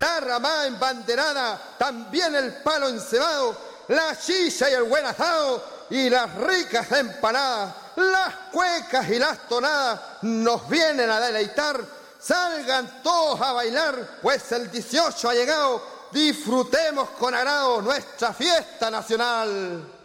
la ramá embanderada, también el palo encebado, la chicha y el buen asado y las ricas empanadas, las cuecas y las tonadas nos vienen a deleitar. Salgan todos a bailar, pues el 18 ha llegado, disfrutemos con agrado nuestra fiesta nacional.